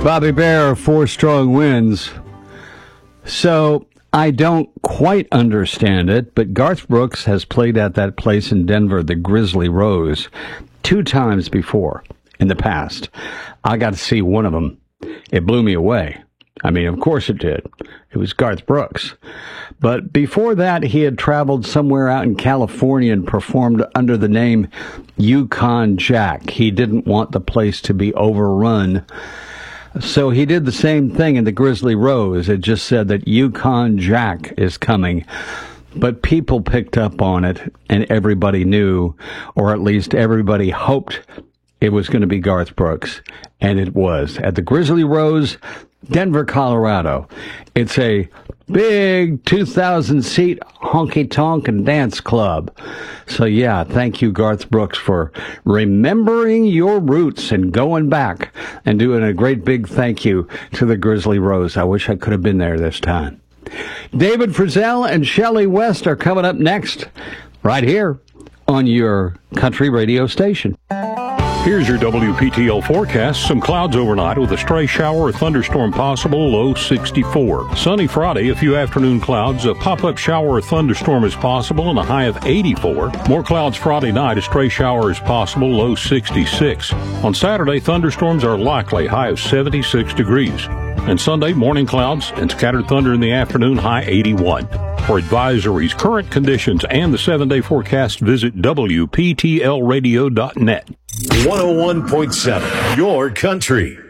Bobby Bear, 4 strong wins. So I don't quite understand it, but Garth Brooks has played at that place in Denver, the Grizzly Rose, 2 times before in the past. I got to see one of them. It blew me away. I mean, of course it did. It was Garth Brooks. But before that, he had traveled somewhere out in California and performed under the name Yukon Jack. He didn't want the place to be overrun. So he did the same thing in the Grizzly Rose. It just said that Yukon Jack is coming. But people picked up on it, and everybody knew, or at least everybody hoped it was going to be Garth Brooks. And it was. At the Grizzly Rose, Denver, Colorado. It's a big 2,000-seat honky-tonk and dance club. So, yeah, thank you, Garth Brooks, for remembering your roots and going back and doing a great big thank you to the Grizzly Rose. I wish I could have been there this time. David Frizzell and Shelley West are coming up next, right here on your country radio station. Here's your WPTL forecast. Some clouds overnight with a stray shower or thunderstorm possible, low 64. Sunny Friday, a few afternoon clouds, a pop-up shower or thunderstorm is possible, and a high of 84. More clouds Friday night, a stray shower is possible, low 66. On Saturday, thunderstorms are likely, high of 76 degrees. And Sunday, morning clouds and scattered thunder in the afternoon, high 81. For advisories, current conditions, and the 7-day forecast, visit WPTLradio.net. 101.7, your country.